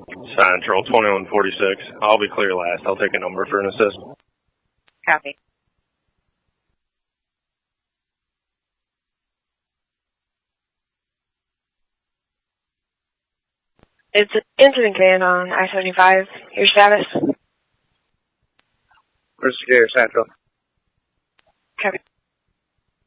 Central, 2146. I'll be clear last. I'll take a number for an assist. Copy. It's incident command on I-75. Your status? First Secure Central. Copy.